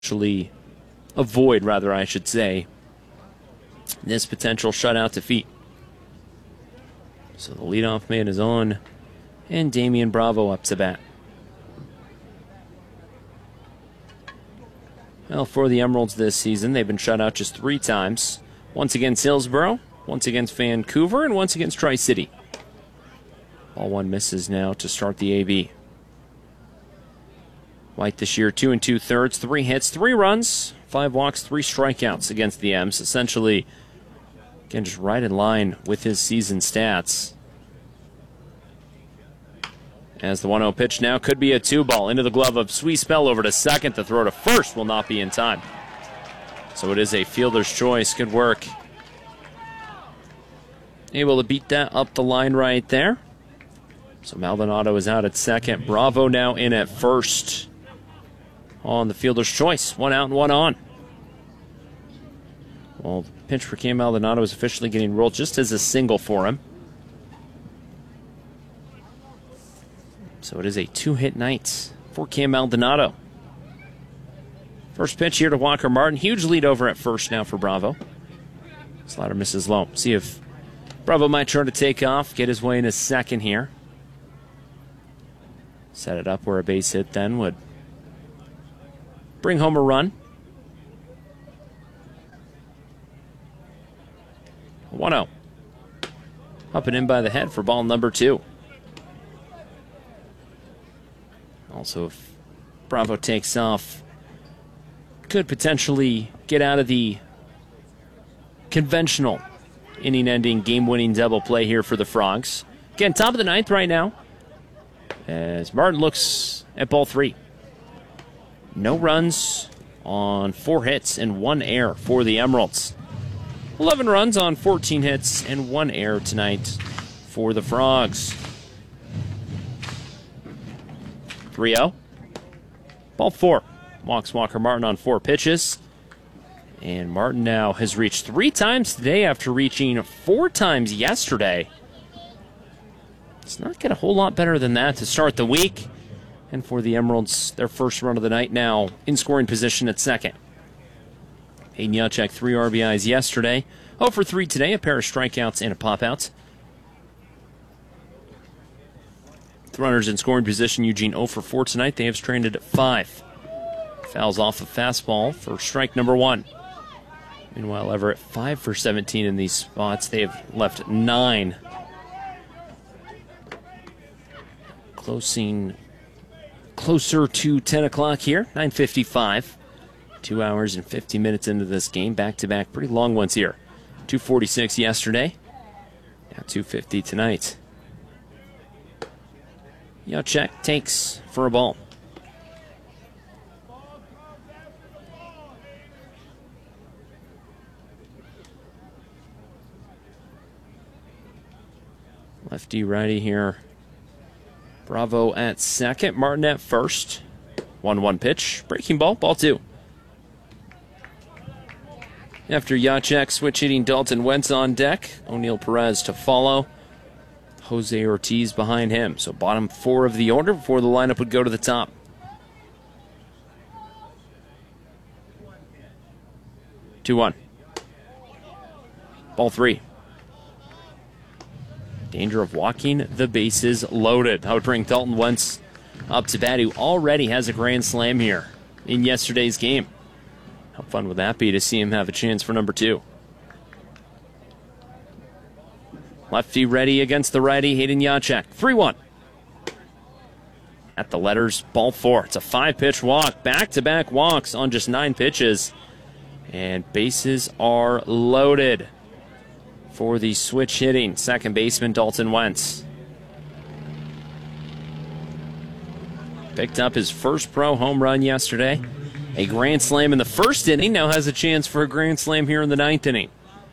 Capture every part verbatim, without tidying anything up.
actually avoid, rather, I should say, this potential shutout defeat. So the leadoff man is on, and Damian Bravo up to bat. Well, for the Emeralds this season, they've been shut out just three times. Once against Hillsborough, once against Vancouver, and once against Tri-City. Ball one misses now to start the A B. White this year, two and two-thirds, three hits, three runs, five walks, three strikeouts against the M's. Essentially, again, just right in line with his season stats. As the one oh pitch now could be a two-ball into the glove of Sweet Spell over to second. The throw to first will not be in time. So it is a fielder's choice. Good work. Able to beat that up the line right there. So Maldonado is out at second. Bravo now in at first on the fielder's choice. One out and one on. Well, the pitch for Cam Maldonado is officially getting rolled just as a single for him. So it is a two-hit night for Cam Maldonado. First pitch here to Walker Martin. Huge lead over at first now for Bravo. Slider misses low. See if Bravo might try to take off, get his way in his second here. Set it up where a base hit then would bring home a run. one oh. Up and in by the head for ball number two. Also, if Bravo takes off, could potentially get out of the conventional inning-ending, game-winning double play here for the Frogs. Again, top of the ninth right now, as Martin looks at ball three. No runs on four hits and one error for the Emeralds. eleven runs on fourteen hits and one error tonight for the Frogs. three oh. Ball four. Walks Walker Martin on four pitches. And Martin now has reached three times today after reaching four times yesterday. It's not get a whole lot better than that to start the week. And for the Emeralds, their first run of the night now in scoring position at second. Hayden Juszczyk, three R B Is yesterday. oh for three today, a pair of strikeouts and a pop-out. Runners in scoring position. Eugene oh for four tonight. They have stranded at five. Fouls off a fastball for strike number one. Meanwhile, Everett five for seventeen in these spots. They have left nine. Closing closer to ten o'clock here. nine fifty-five. Two hours and fifty minutes into this game. Back-to-back pretty long ones here. two forty-six yesterday. Now two fifty tonight. Juszczyk takes for a ball. Lefty righty here. Bravo at second. Martin at first. one one pitch. Breaking ball. Ball two. After Juszczyk, switch hitting Dalton Wentz on deck. O'Neill Perez to follow. Jose Ortiz behind him. So bottom four of the order before the lineup would go to the top. two one. Ball three. Danger of walking the bases loaded. That would bring Dalton Wentz up to bat, who already has a grand slam here in yesterday's game. How fun would that be to see him have a chance for number two? Lefty ready against the righty, Hayden Juszczyk. three one. At the letters, ball four. It's a five-pitch walk. Back-to-back walks on just nine pitches. And bases are loaded for the switch hitting second baseman Dalton Wentz. Picked up his first pro home run yesterday. A grand slam in the first inning. Now has a chance for a grand slam here in the ninth inning.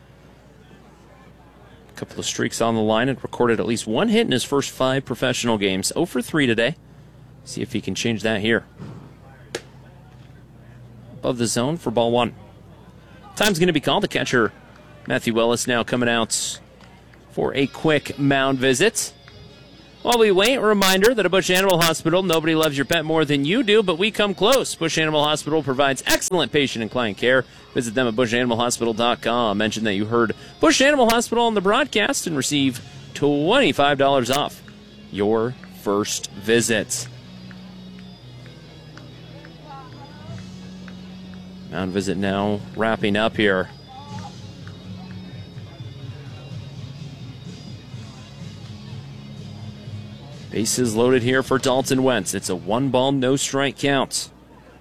Couple of streaks on the line and recorded at least one hit in his first five professional games. oh for three today. See if he can change that here. Above the zone for ball one. Time's going to be called. The catcher, Matthew Ellis, now coming out for a quick mound visit. While we wait, a reminder that at Bush Animal Hospital, nobody loves your pet more than you do, but we come close. Bush Animal Hospital provides excellent patient and client care. Visit them at bush animal hospital dot com. Mention that you heard Bush Animal Hospital on the broadcast and receive twenty-five dollars off your first visit. Mound visit now wrapping up here. Bases loaded here for Dalton Wentz. It's a one ball, no strike count.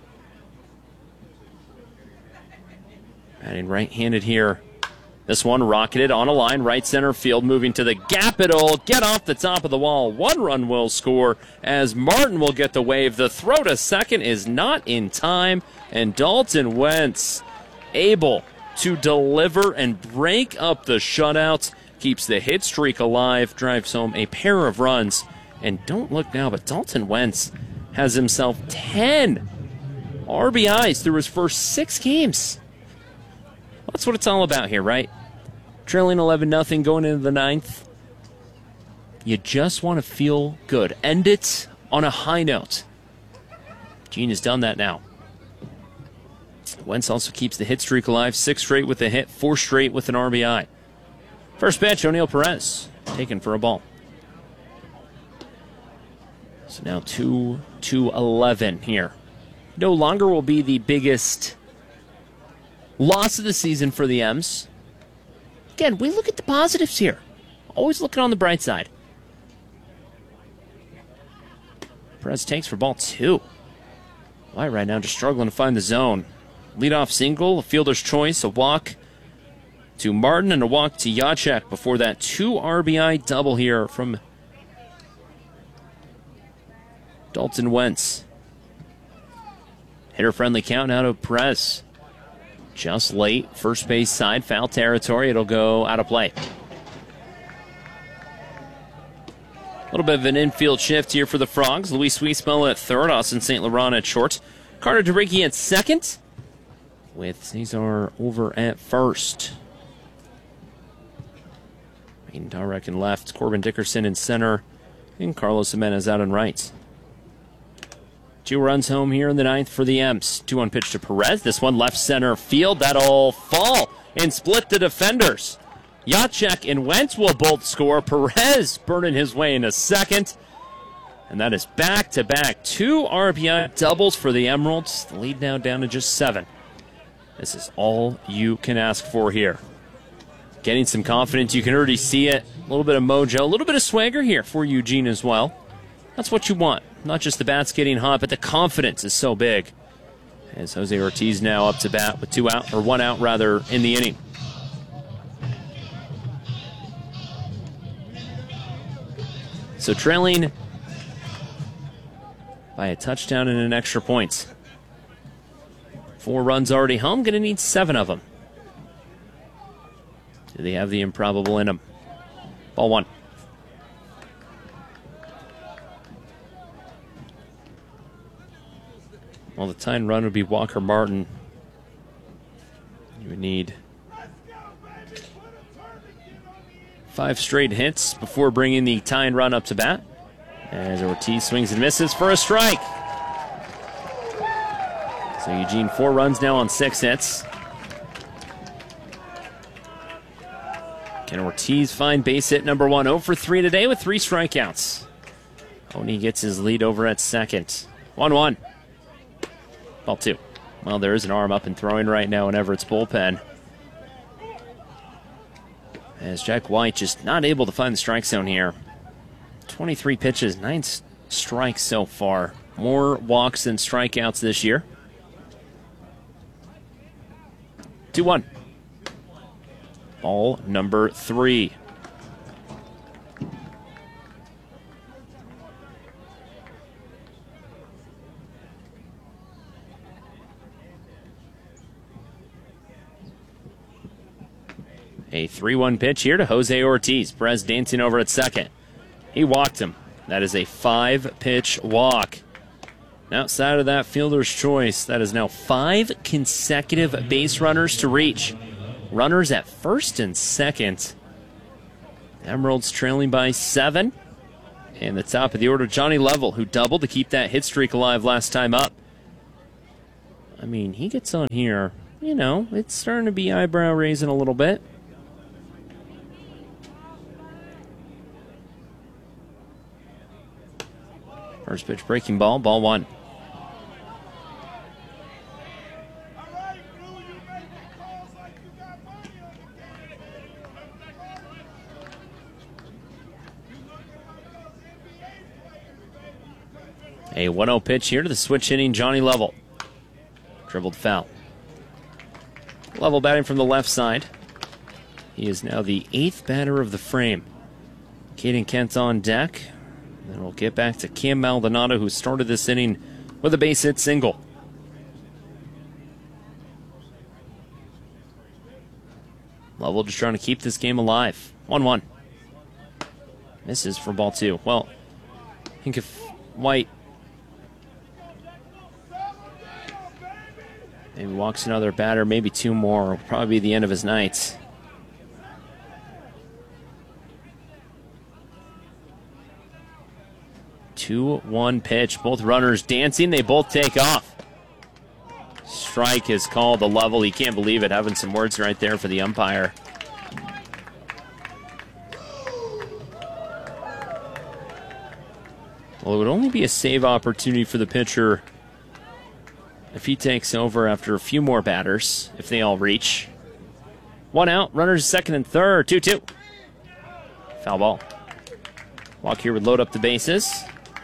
Batting right-handed here. This one rocketed on a line, right center field, moving to the gap. It'll get off the top of the wall. One run will score as Martin will get the wave. The throw to second is not in time, and Dalton Wentz able to deliver and break up the shutout. Keeps the hit streak alive, drives home a pair of runs. And don't look now, but Dalton Wentz has himself ten R B Is through his first six games. That's what it's all about here, right? Trailing eleven nothing going into the ninth. You just want to feel good. End it on a high note. Gene has done that now. Wentz also keeps the hit streak alive. Six straight with a hit, four straight with an R B I. First pitch, O'Neill Perez, taken for a ball. So now two to eleven here. No longer will be the biggest loss of the season for the M's. Again, we look at the positives here. Always looking on the bright side. Perez takes for ball two. White right now just struggling to find the zone. Leadoff single, a fielder's choice, a walk to Martin and a walk to Jacek before that two R B I double here from Dalton Wentz. Hitter-friendly count out of Perez. Just late, first base side, foul territory. It'll go out of play. A little bit of an infield shift here for the Frogs. Luis Wiesmel at third, Austin Saint Laurent at short. Carter DeRicke at second, with Cesar over at first. Aiden Darek in left, Corbin Dickerson in center, and Carlos Jimenez out on right. Two runs home here in the ninth for the M's. two one pitch to Perez. This one left center field. That'll fall and split the defenders. Jacek and Wentz will both score. Perez burning his way into second. And that is back-to-back. Two R B I doubles for the Emeralds. The lead now down to just seven. This is all you can ask for here. Getting some confidence. You can already see it. A little bit of mojo. A little bit of swagger here for Eugene as well. That's what you want. Not just the bats getting hot, but the confidence is so big. As Jose Ortiz now up to bat with two out, or one out rather, in the inning. So trailing by a touchdown and an extra point. Four runs already home, going to need seven of them. Do they have the improbable in them? Ball one. Well, the tying run would be Walker Martin. You would need five straight hits before bringing the tying run up to bat. As Ortiz swings and misses for a strike. So Eugene, four runs now on six hits. Can Ortiz find base hit number one? oh for three today with three strikeouts. Oni gets his lead over at second. one one. Ball two. Well, there is an arm up and throwing right now in Everett's bullpen. As Jack White just not able to find the strike zone here. twenty-three pitches, nine strikes so far. More walks than strikeouts this year. two one. Ball number three. A three one pitch here to Jose Ortiz. Perez dancing over at second. He walked him. That is a five-pitch walk. Outside of that fielder's choice, that is now five consecutive base runners to reach. Runners at first and second. Emeralds trailing by seven. And the top of the order, Johnny Level, who doubled to keep that hit streak alive last time up. I mean, he gets on here, you know, it's starting to be eyebrow raising a little bit. First pitch breaking ball, ball one. A one oh pitch here to the switch hitting Johnny Level. Dribbled foul. Level batting from the left side. He is now the eighth batter of the frame. Caden Kent on deck. Then we'll get back to Cam Maldonado, who started this inning with a base hit single. Level just trying to keep this game alive. one one. Misses for ball two. Well, I think if White maybe walks another batter, maybe two more, will probably be the end of his night. two one pitch. Both runners dancing. They both take off. Strike is called. The Level. He can't believe it. Having some words right there for the umpire. Well, it would only be a save opportunity for the pitcher if he takes over after a few more batters, if they all reach. One out. Runners second and third. two two. Foul ball. Walk here would load up the bases.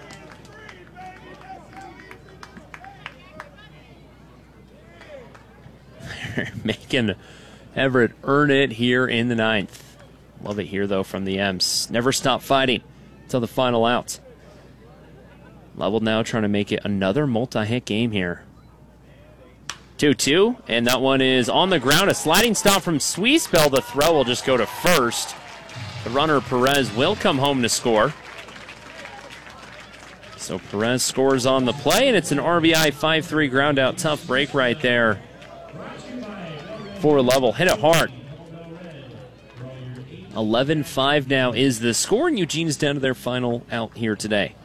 Making Everett earn it here in the ninth. Love it here, though, from the M's. Never stop fighting until the final out. Level now trying to make it another multi-hit game here. two two, and that one is on the ground. A sliding stop from Sweespel. The throw will just go to first. The runner, Perez, will come home to score. So Perez scores on the play, and it's an R B I five three ground out. Tough break right there for Level. Hit it hard. eleven five now is the score, and Eugene's down to their final out here today.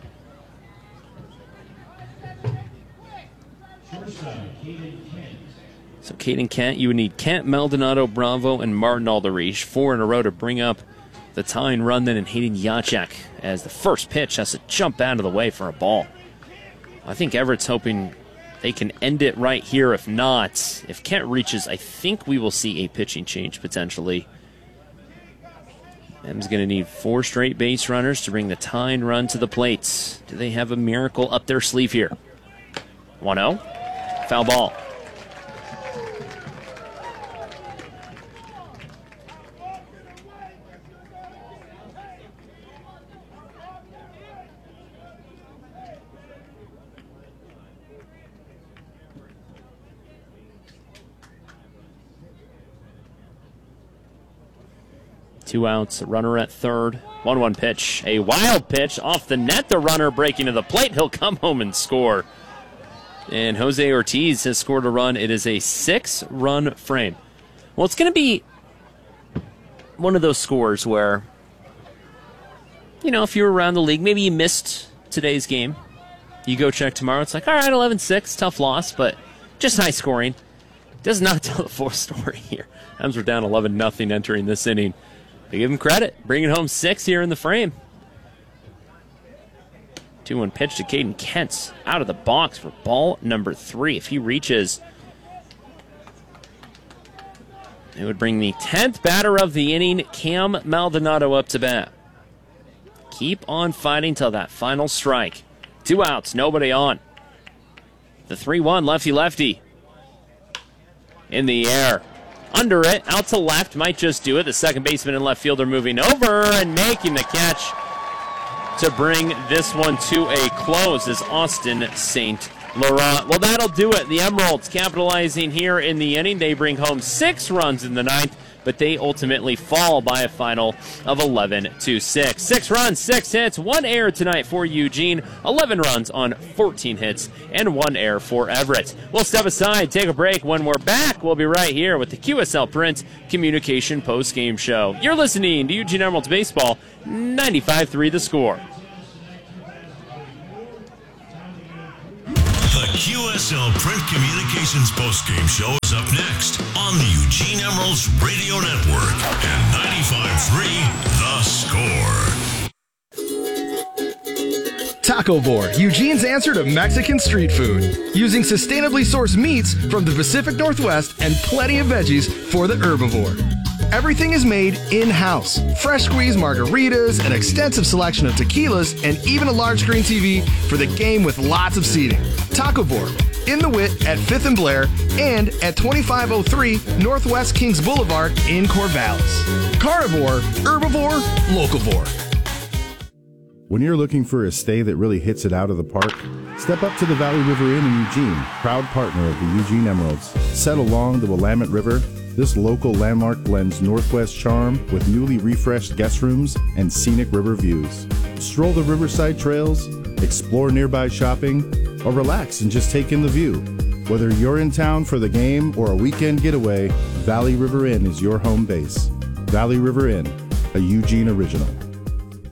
So Caden Kent, you would need Kent, Maldonado, Bravo, and Martin Alderich. Four in a row to bring up the tying run then, and Hayden Yachek as the first pitch has to jump out of the way for a ball. I think Everett's hoping they can end it right here. If not, if Kent reaches, I think we will see a pitching change potentially. M's going to need four straight base runners to bring the tying run to the plate. Do they have a miracle up their sleeve here? one oh. Foul ball. Two outs, a runner at third. one one pitch. A wild pitch off the net. The runner breaking to the plate. He'll come home and score. And Jose Ortiz has scored a run. It is a six-run frame. Well, it's going to be one of those scores where, you know, if you're around the league, maybe you missed today's game. You go check tomorrow. It's like, all right, eleven six, tough loss, but just high scoring. Does not tell the full story here. M's were down eleven nothing entering this inning. They give him credit, bringing home six here in the frame. two one pitch to Caden Kent out of the box for ball number three. If he reaches, it would bring the tenth batter of the inning, Cam Maldonado, up to bat. Keep on fighting till that final strike. Two outs, nobody on. The three one lefty-lefty. In the air. Under it, out to left, might just do it. The second baseman and left fielder moving over and making the catch to bring this one to a close is Austin Saint Laurent. Well, that'll do it. The Emeralds capitalizing here in the inning. They bring home six runs in the ninth, but they ultimately fall by a final of eleven to six. Six runs, six hits, one error tonight for Eugene. eleven runs on fourteen hits, and one error for Everett. We'll step aside, take a break. When we're back, we'll be right here with the Q S L Print Communication Post-Game Show. You're listening to Eugene Emeralds Baseball, ninety-five three The Score. S L Print Communications postgame show is up next on the Eugene Emeralds Radio Network and ninety-five point three The Score. Taco Board, Eugene's answer to Mexican street food. Using sustainably sourced meats from the Pacific Northwest and plenty of veggies for the herbivore. Everything is made in-house. Fresh squeezed margaritas, an extensive selection of tequilas, and even a large screen T V for the game with lots of seating. Taco Board, in the Wit at fifth and Blair, and at twenty-five oh three Northwest Kings Boulevard in Corvallis. Carnivore, herbivore, locavore. When you're looking for a stay that really hits it out of the park, step up to the Valley River Inn in Eugene, proud partner of the Eugene Emeralds. Set along the Willamette River, this local landmark blends Northwest charm with newly refreshed guest rooms and scenic river views. Stroll the riverside trails, explore nearby shopping, or relax and just take in the view. Whether you're in town for the game or a weekend getaway, Valley River Inn is your home base. Valley River Inn, a Eugene original.